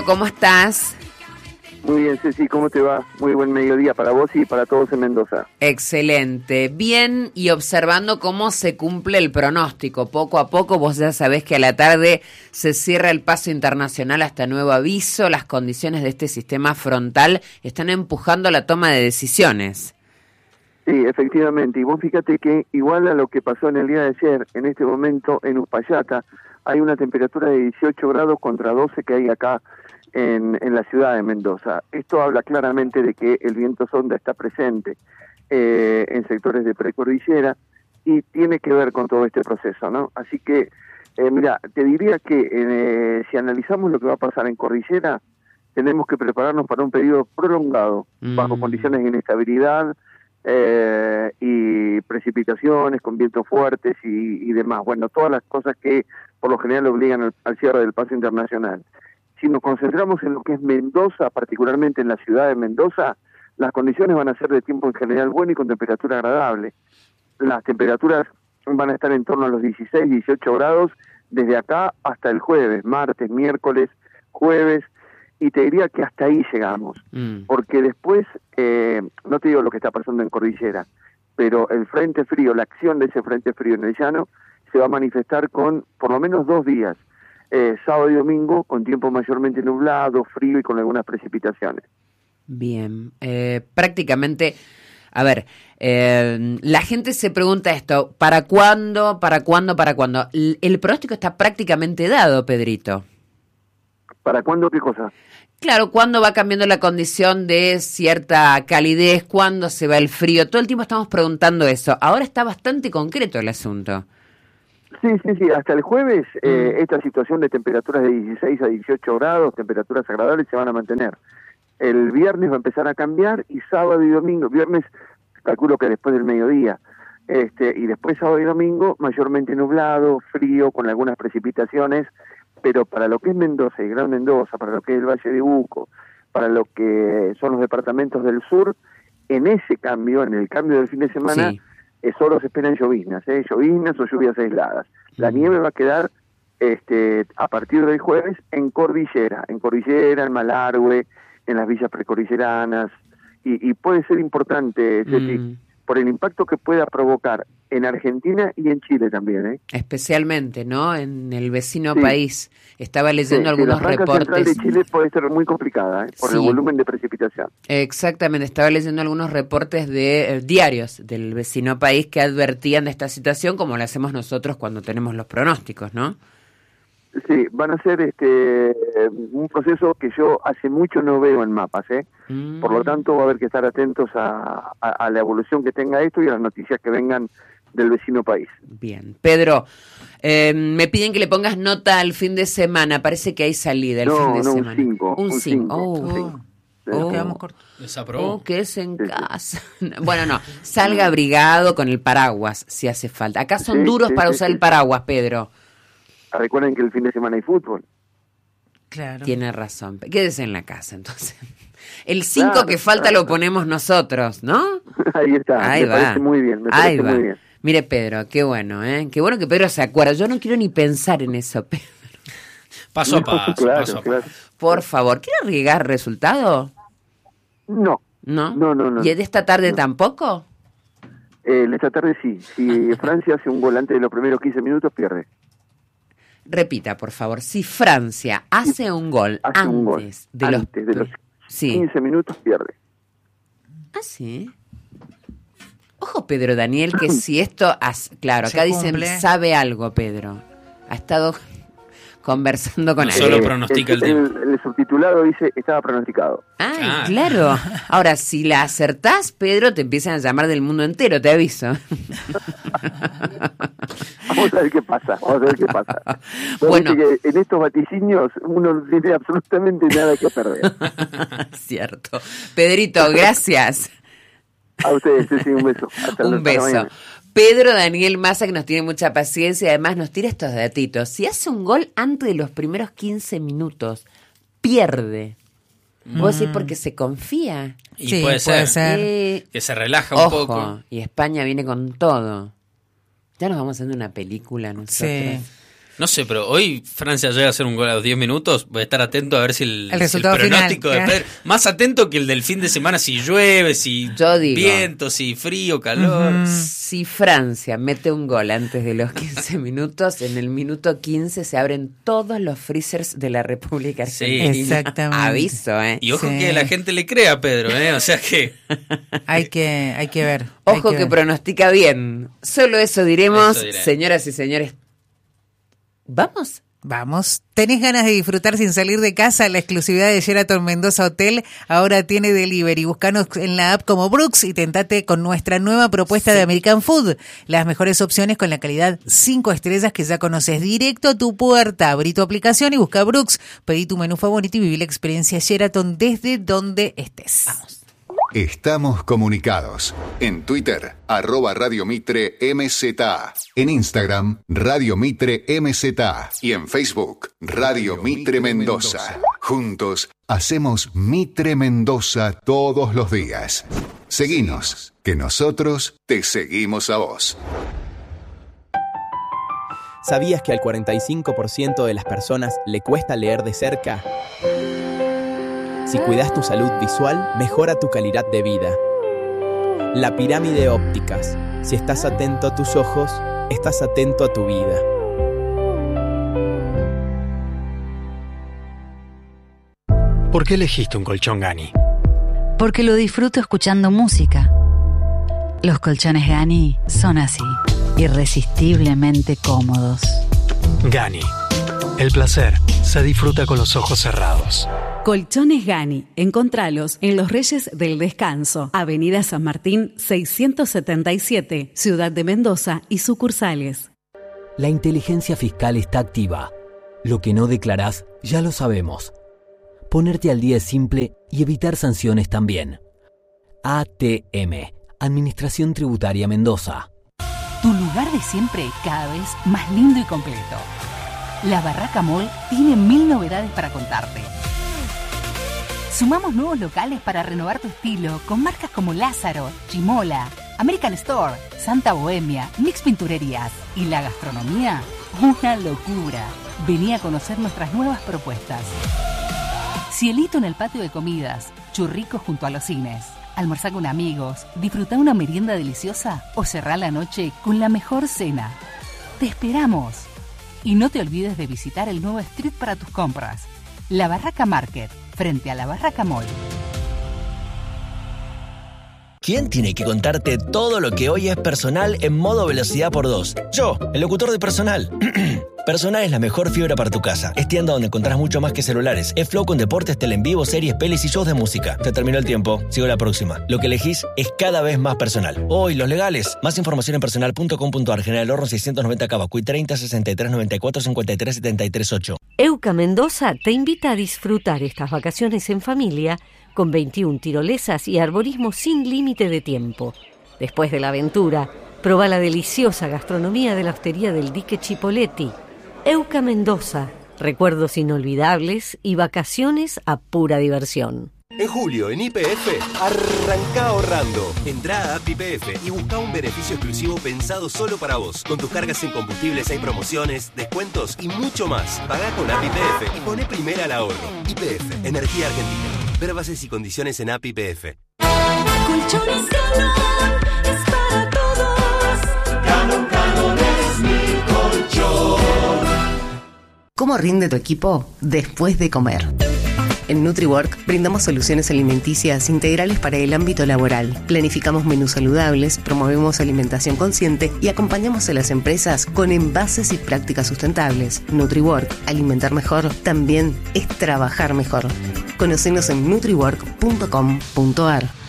¿Cómo estás? Muy bien, Ceci, ¿cómo te va? Muy buen mediodía para vos y para todos en Mendoza. Excelente. Bien, y observando cómo se cumple el pronóstico. Poco a poco, vos ya sabés que a la tarde se cierra el paso internacional hasta nuevo aviso. Las condiciones de este sistema frontal están empujando la toma de decisiones. Sí, efectivamente. Y vos fíjate que igual a lo que pasó en el día de ayer, en este momento en Uspallata, hay una temperatura de 18 grados contra 12 que hay acá en la ciudad de Mendoza. Esto habla claramente de que el viento sonda está presente en sectores de precordillera y tiene que ver con todo este proceso, ¿no? Así que, mira, te diría que si analizamos lo que va a pasar en cordillera, tenemos que prepararnos para un periodo prolongado, bajo condiciones de inestabilidad y precipitaciones con vientos fuertes y demás. Bueno, todas las cosas que por lo general obligan al cierre del paso internacional. Si nos concentramos en lo que es Mendoza, particularmente en la ciudad de Mendoza, las condiciones van a ser de tiempo en general bueno y con temperatura agradable. Las temperaturas van a estar en torno a los 16, 18 grados desde acá hasta el jueves, martes, miércoles, jueves, y te diría que hasta ahí llegamos, porque después, no te digo lo que está pasando en cordillera, pero el frente frío, la acción de ese frente frío en el llano, se va a manifestar con por lo menos 2 días. Sábado y domingo con tiempo mayormente nublado, frío y con algunas precipitaciones. Bien, prácticamente, a ver, la gente se pregunta esto, ¿para cuándo? ¿Para cuándo? ¿Para cuándo? El pronóstico está prácticamente dado, Pedrito. ¿Para cuándo qué cosa? Claro, ¿cuándo va cambiando la condición de cierta calidez? ¿Cuándo se va el frío? Todo el tiempo estamos preguntando eso. Ahora está bastante concreto el asunto. Sí, hasta el jueves esta situación de temperaturas de 16 a 18 grados, temperaturas agradables, se van a mantener. El viernes va a empezar a cambiar y sábado y domingo, viernes calculo que después del mediodía, y después sábado y domingo mayormente nublado, frío, con algunas precipitaciones, pero para lo que es Mendoza y Gran Mendoza, para lo que es el Valle de Uco, para lo que son los departamentos del sur, en ese cambio, en el cambio del fin de semana, sí, solo se esperan lloviznas o lluvias aisladas. La nieve va a quedar a partir del jueves en Cordillera, en Malargüe, en las villas precordilleranas, y puede ser importante, Ceci, por el impacto que pueda provocar en Argentina y en Chile también. Especialmente, ¿no? En el vecino país. Estaba leyendo algunos la franja reportes. Central de Chile puede ser muy complicada, por el volumen de precipitación. Exactamente, estaba leyendo algunos reportes de diarios del vecino país que advertían de esta situación, como lo hacemos nosotros cuando tenemos los pronósticos, ¿no? Sí, van a ser un proceso que yo hace mucho no veo en mapas, Por lo tanto va a haber que estar atentos a la evolución que tenga esto y a las noticias que vengan del vecino país. Bien, Pedro, me piden que le pongas nota al fin de semana, parece que hay salida el fin de semana. Un 5. Quedamos cortos. Desaprobó. Quédese en casa. Bueno, no, salga abrigado con el paraguas si hace falta. Acá son duros para usar el paraguas, Pedro. Recuerden que el fin de semana hay fútbol. Claro. Tiene razón. Quédese en la casa, entonces. El 5 que falta lo ponemos nosotros, ¿no? Ahí está. Ahí me va. Parece muy bien. Muy bien. Mire, Pedro, qué bueno, ¿eh? Qué bueno que Pedro se acuerda. Yo no quiero ni pensar en eso, Pedro. Paso a paso, claro, paso a paso. Claro. Por favor, ¿quiere arriesgar resultado? No. ¿Y de esta tarde tampoco? Esta tarde sí. Si Francia hace un gol antes de los primeros 15 minutos, pierde. Repita, por favor, si Francia hace un gol antes de los 15 minutos, pierde. ¿Ah, sí? Ojo, Pedro Daniel, que si esto... Claro, acá dicen, sabe algo, Pedro. Ha estado conversando con él. Solo pronostica el tiempo. El subtitulado dice, estaba pronosticado. Claro. Ahora, si la acertás, Pedro, te empiezan a llamar del mundo entero, te aviso. Vamos a ver qué pasa. Bueno, que en estos vaticinios uno no tiene absolutamente nada que perder. Cierto. Pedrito, gracias. A ustedes, sí, un beso. Un beso. Pedro Daniel Massa, que nos tiene mucha paciencia y además nos tira estos datitos. Si hace un gol antes de los primeros 15 minutos, pierde. ¿Vos decís porque se confía? Y sí, puede ser. Que se relaja un poco. Y España viene con todo. Ya nos vamos haciendo una película nosotros. Sí. No sé, pero hoy Francia llega a hacer un gol a los 10 minutos. Voy a estar atento a ver si el resultado pronóstico final, de Pedro, más atento que el del fin de semana, si llueve, si viento, si frío, calor. Si Francia mete un gol antes de los 15 minutos, en el minuto 15 se abren todos los freezers de la República Argentina. Sí, exactamente. Aviso, Y ojo que la gente le crea a Pedro, o sea que hay que ver. Ojo que pronostica bien. Solo eso diremos, señoras y señores. ¿Vamos? Vamos. ¿Tenés ganas de disfrutar sin salir de casa? La exclusividad de Sheraton Mendoza Hotel ahora tiene delivery. Búscanos en la app como Brooks y tentate con nuestra nueva propuesta de American Food. Las mejores opciones con la calidad 5 estrellas que ya conoces, directo a tu puerta. Abrí tu aplicación y busca Brooks. Pedí tu menú favorito y viví la experiencia Sheraton desde donde estés. Vamos. Estamos comunicados. En Twitter, @Radio Mitre MZA. En Instagram, Radio Mitre MZA. Y en Facebook, Radio Mitre Mendoza. Juntos, hacemos Mitre Mendoza todos los días. Seguinos, que nosotros te seguimos a vos. ¿Sabías que al 45% de las personas le cuesta leer de cerca? Si cuidas tu salud visual, mejora tu calidad de vida. La Pirámide Ópticas. Si estás atento a tus ojos, estás atento a tu vida. ¿Por qué elegiste un colchón Gani? Porque lo disfruto escuchando música. Los colchones Gani son así, irresistiblemente cómodos. Gani. El placer se disfruta con los ojos cerrados. Colchones Gani. Encontralos en Los Reyes del Descanso, Avenida San Martín 677, Ciudad de Mendoza y sucursales. La inteligencia fiscal está activa. Lo que no declarás, ya lo sabemos. Ponerte al día es simple y evitar sanciones también. ATM, Administración Tributaria Mendoza. Tu lugar de siempre cada vez más lindo y completo. La Barraca Mall tiene 1000 novedades para contarte. Sumamos nuevos locales para renovar tu estilo con marcas como Lázaro, Chimola, American Store, Santa Bohemia, Mix Pinturerías y la gastronomía, una locura. Vení a conocer nuestras nuevas propuestas. Cielito en el patio de comidas, churricos junto a los cines, almorzar con amigos, disfrutar una merienda deliciosa o cerrar la noche con la mejor cena. ¡Te esperamos! Y no te olvides de visitar el nuevo street para tus compras, La Barraca Market, frente a la Barraca Mall. ¿Quién tiene que contarte todo lo que hoy es Personal en modo velocidad por 2? Yo, el locutor de Personal. Personal es la mejor fibra para tu casa. Es tienda donde encontrás mucho más que celulares. Es Flow con deportes, tele en vivo, series, pelis y shows de música. Se terminó el tiempo. Sigo la próxima. Lo que elegís es cada vez más Personal. Hoy, los legales. Más información en personal.com.ar. General Horno 690 Cavacuy 30 63 94 53 73 8. EUCA Mendoza te invita a disfrutar estas vacaciones en familia con 21 tirolesas y arborismo sin límite de tiempo. Después de la aventura, proba la deliciosa gastronomía de la hostería del Dique Chipoletti. EUCA Mendoza, recuerdos inolvidables y vacaciones a pura diversión. En julio, en YPF, arranca ahorrando. Entrá a App YPF y busca un beneficio exclusivo pensado solo para vos. Con tus cargas en combustibles hay promociones, descuentos y mucho más. Pagá con App YPF y poné primera al ahorro. YPF, Energía Argentina. Ver bases y condiciones en App YPF. Colchones Galón es para todos. Galón es mi colchón. ¿Cómo rinde tu equipo después de comer? En NutriWork brindamos soluciones alimenticias integrales para el ámbito laboral. Planificamos menús saludables, promovemos alimentación consciente y acompañamos a las empresas con envases y prácticas sustentables. NutriWork, alimentar mejor, también es trabajar mejor. Conocenos en nutriwork.com.ar.